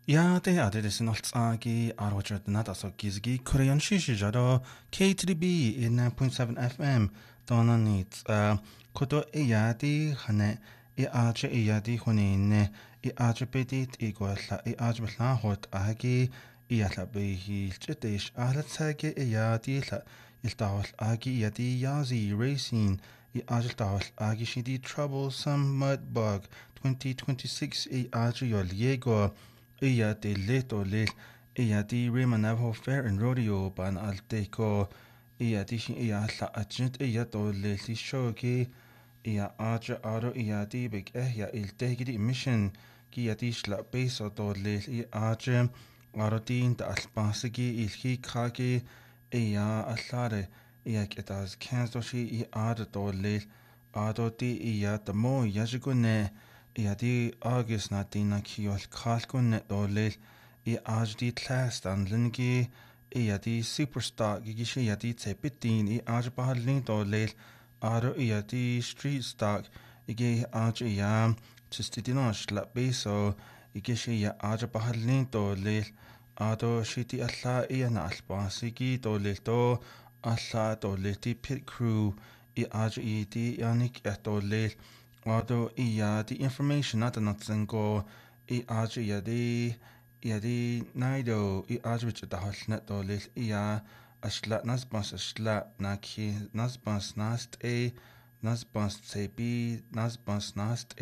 Ja, det är det som alltid arvaget natasok gizgi Korean shishijado K3B in 9.7 FM donanit koto eyadi hane aje eyadi honine aje bedit igwala aje bla hot agi yala behi chetish ahlat eyadi la iltahol agi yadi yazi racing aje tahol agi shidi troublesome mud bug 2026 aje yol yego iya de leto lel iya di Navajo Fair and Rodeo ban alteco iya di shin iya la agent iya to lel di shogi iya aja aro iya di big ya il tegidi mission ki iya di shla beso to lel iya aja aro din da alpasigi ilhi kagi iya alare iya ketas kanstoshi iya aja to lel ado di iya da mo yajigune ja die August na dina kiol kalkun net dolel aj di class dan lingi ja die superstar gigishe ja die tepitin aj bahalin dolel aro ja die street stock ige aj ja tistidinosh la beso igishe ja aj bahalin dolel ado shiti alla na albasigi dolel do alla dolel di pit crew aj di yanik dolel Although the information not nothing go aji yadi naido aji which the hashnet dolis ashlat nasbas ashlat naki nasbas nast nasbas sebi nasbas nast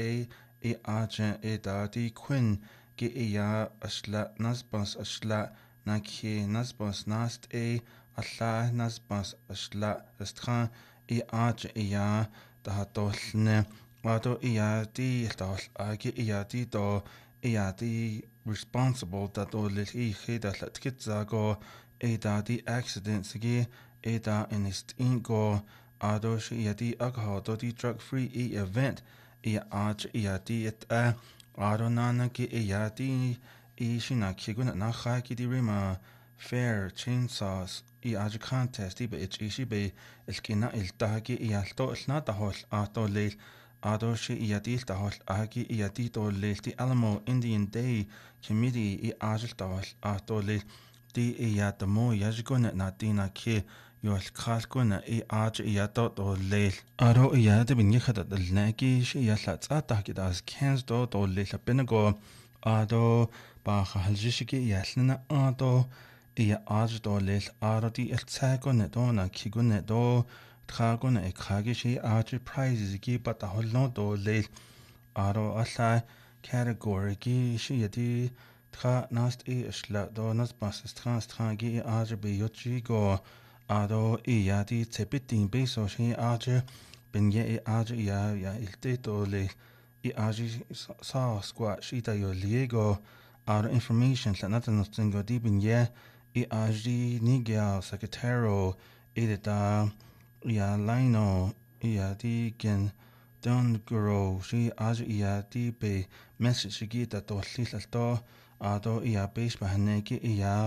aji dadi quinn ge ashlat nasbas ashlat naki nasbas nast Allah nasbas ashlat astran aji da dolne Wado iadi dal agi iadi do iadi responsible that do lit hida lat kitzago di accidents agi in go ado shi iadi alcohol do di drug free event iadi it ado nana ki iadi shina kiguna na khaki di rima fair chainsaws iadi contest ibe ishi be ilkina iltagi ialto ilna dahol ato leil Ado she iadil tahol agi iadil to lelti Alamo Indian Day Committee ajil tahol ato lel di iadamo yajgona na dina ki yol kalkona aj iato to lel Ado iad bin yikhada lnagi she yaslat ataki das kens do lel benego Ado ba khalishiki yaslina ado aj do lel ado di iltsagona do na kigona do Tragona Kragishi Archer prizes gi but the holno do leil aro alla category gi shiati tra nast shla do nas bas strangi archer be yochi go aro iadi tepitin be so shi archer ben ye archer ya ilte do leil archer sa squat shita yo liego aro information la natan tingo di ben ye archer nigia secretaro edita Lino di gen don guro shi aj di be message gi da to lilalto ado base bahanegi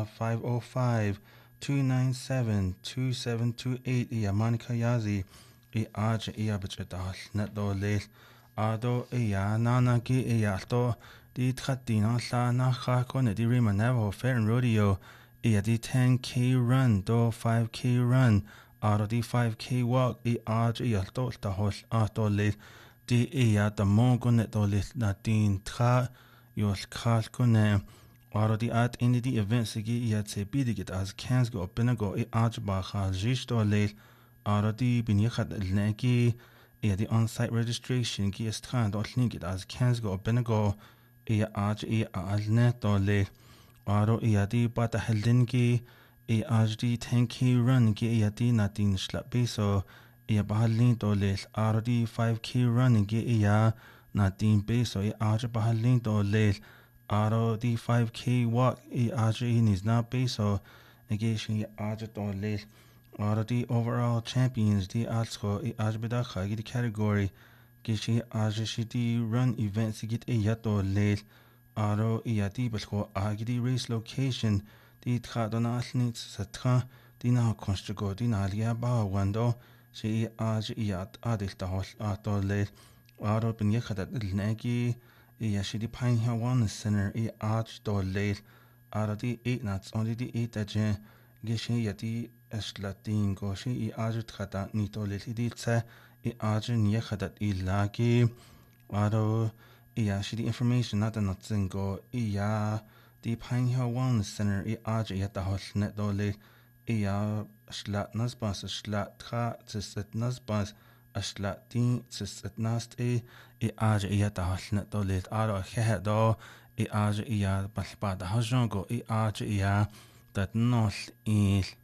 505-297-2728 Monica Yazi aj bechedal net do lel ado nana gi alto di tradina la na kha kon di Navajo Fair and Rodeo di 10k run do 5k run Aro di 5k walk aj alto tahol ato le di the mongon to le na din tra yol kalkone aro di at in the events gi se bidigit as cans go benego aj ba khajish to le aro di bin yakhat lnagi the on-site registration gi strand ol nigit as cans go benego aj alne to le aro di pata heldingi AHD 10k run ge di natin shla beso bahalin to lel RD 5k run ge natin beso bahalin to lel RD 5k walk is not beso ge shi to lel RD overall champions di also beda khagi di category ge shi di run events git to lel aro di belko agidi race location di tradona alnit satra dina konstrugo dina alia ba wando si aj adil tahol ato le aro bin yakhada lnagi she di Pine Hill One Center arch do leil di 8 nuts only di 8 aje gishi yati eslatin go she arch khata ni to leil di tse arch ni khadat ilagi aro she di information not nothing go di Pine Hill One Center arch yata holnet do leil slat nas bas slat kha tset nas bas Ashlatin nast age tahna dolit aro hedo age balbada hajongo age that nol il